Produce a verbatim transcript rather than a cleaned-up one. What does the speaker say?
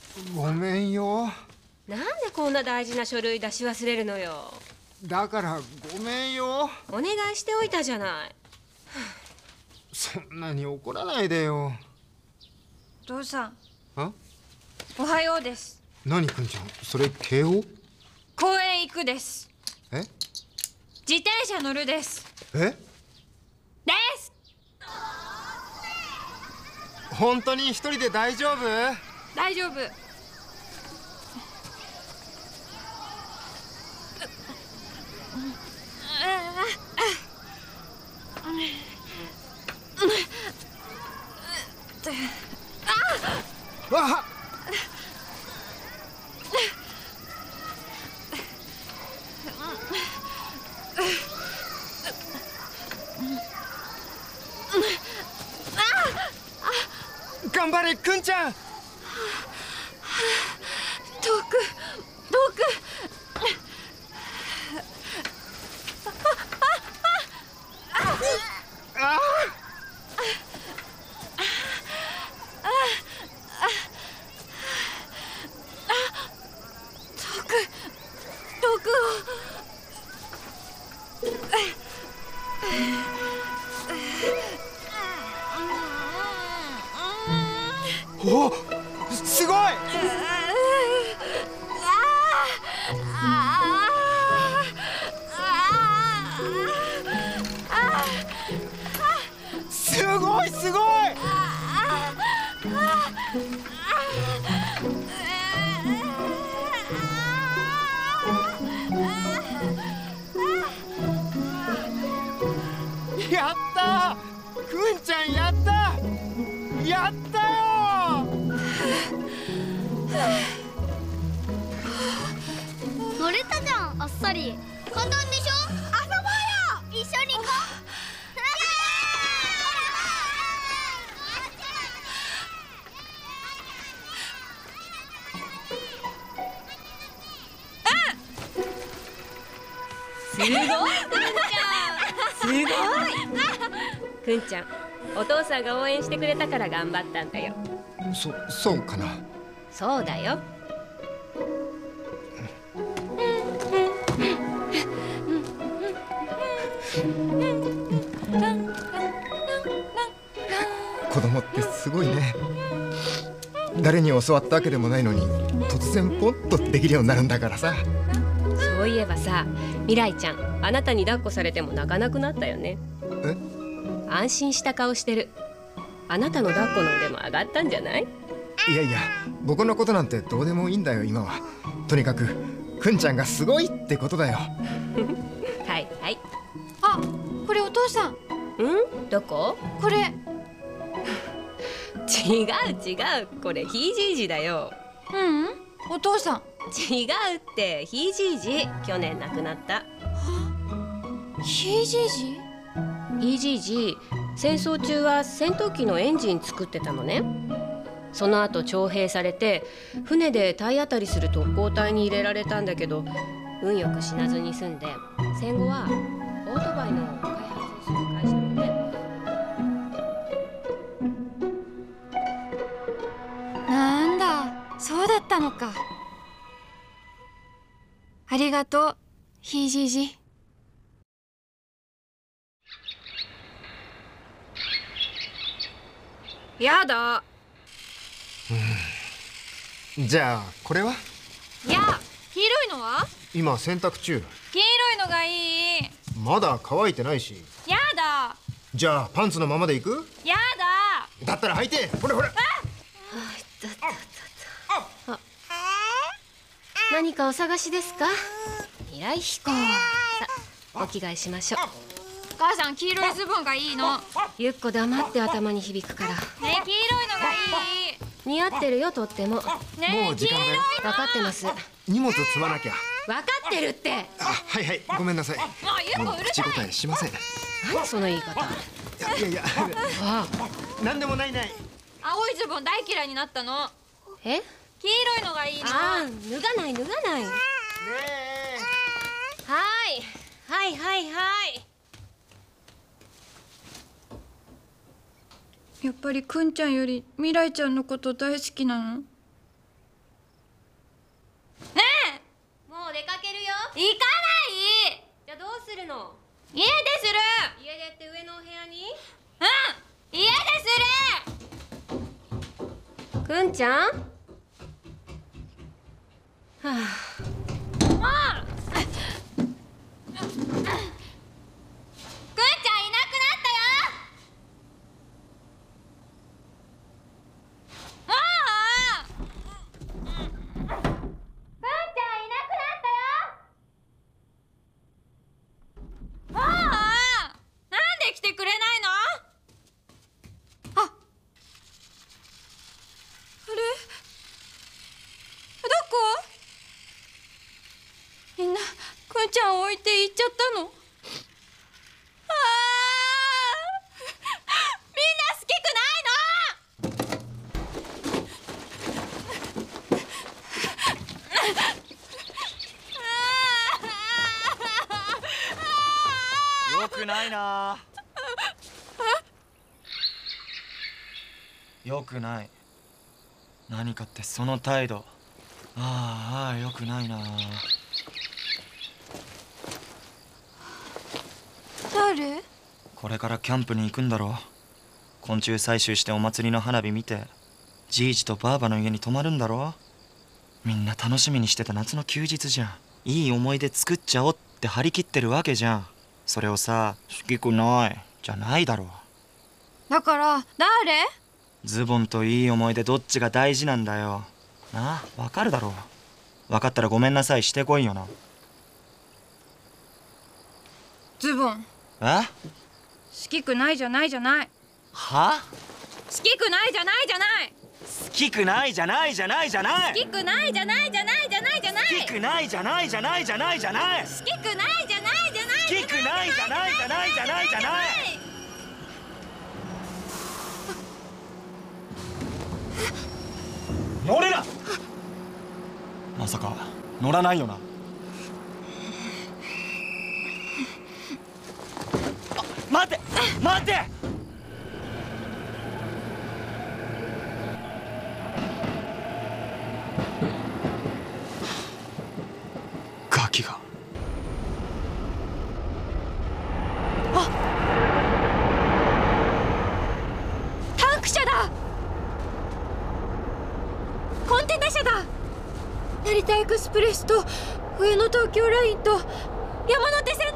ごめんよ。 なんでこんな大事な書類出し忘れるのよ。 だからごめんよ。 お願いしておいたじゃない。 そんなに怒らないでよ。 お父さん、 あ、 おはようです。 何くんちゃん、それ慶応？ 公園行くです。 え？ 自転車乗るです。 え？ です。 本当に一人で大丈夫？ 大丈夫。 わっ！頑張れくんちゃん。 遠く遠く。 ああ。 遠く遠くを。お、すごい。すごいすごい。やったー、くんちゃんやったやったよ。 乗れたじゃん、あっさり。簡単でしょ。遊ぼうよ、一緒に行こう。 すごい、くんちゃん。すごい。くんちゃん、お父さんが応援してくれたから頑張ったんだよ。 そ、そうかな。 そうだよ。 子供ってすごいね。誰に教わったわけでもないのに突然ポンとできるようになるんだからさ。 そういえばさ、未来ちゃん、あなたに抱っこされても泣かなくなったよね。 え？ 安心した顔してる。あなたの抱っこの腕も上がったんじゃない？ いやいや、僕のことなんてどうでもいいんだよ今は。とにかくくんちゃんがすごいってことだよ。 はいはい。 あ、これお父さん。 ん？どこ？ これ。 違う違う、これひいじいじだよ。 ううん、お父さん。 違うって、ひいじいじ、去年亡くなった。 ひいじいじ？ ひいじいじ、戦争中は戦闘機のエンジン作ってたのね。その後徴兵されて船で体当たりする特攻隊に入れられたんだけど、運よく死なずに済んで、戦後はオートバイの開発をする会社のね。 なんだ、そうだったのか。ありがとう、ひいじいじ。やだ。 じゃあこれは？ いや、黄色いのは？ 今洗濯中。 黄色いのがいい。 まだ乾いてないし。 やだ。 じゃあパンツのままでいく？ やだ。 だったら履いて。ほらほら。 何かお探しですか？未来彦。さあ、お着替えしましょう。 お母さん、黄色いズボンがいいの。 ゆっこ黙って頭に響くから。 ねえ、黄色いのがいい。 似合ってるよ、とっても。 ねえ、 もう時間だよ。 分かってます。 荷物積まなきゃ。 分かってるって。 あ、はいはい、ごめんなさい。 もうゆっこうるさい。 口答えしません。 何その言い方。 いやいや、 ああ、なんでもないない。 青いズボン大嫌いになったの。 え？ 黄色いのがいいの。 ああ、脱がない脱がない。 ねはいはいはいはい。 やっぱりくんちゃんより未来ちゃんのこと大好きなの？ 行かない。 じゃあどうするの？ 家でする。 家出って上のお部屋に？ うん、家でする。 くんちゃん？はあ。 あっ、くんちゃんいなくなったよ。ああ、くんちゃんいなくなったよ。ああ、なんで来てくれないの？あ、あれ、どこ？みんなくんちゃんを置いて行っちゃったの？ああ、みんな好きくないの？ よくないな。よくない。何かってその態度。ああ、ああ、よくないな。 誰？ これからキャンプに行くんだろ。昆虫採集してお祭りの花火見て、じいじとばあばの家に泊まるんだろ。みんな楽しみにしてた夏の休日じゃん。いい思い出作っちゃおうって張り切ってるわけじゃん。それをさ、好きくないじゃないだろ。 だから誰？ ズボンといい思い出どっちが大事なんだよ。なあ、わかるだろ。わかったらごめんなさいしてこいよな。 ズボン。 え？ 好きくないじゃないじゃない。 は？ 好きくないじゃないじゃない。 好きくないじゃないじゃないじゃない。 好きくないじゃないじゃないじゃないじゃない。 好きくないじゃないじゃないじゃないじゃない。 好きくないじゃないじゃない。 好きくないじゃないじゃないじゃないじゃない。乗れな。まさか乗らないよな。あ、待て待て。ガキが。 タンク車だ。コンテナ車だ。成田エクスプレスと上野東京ラインと山手線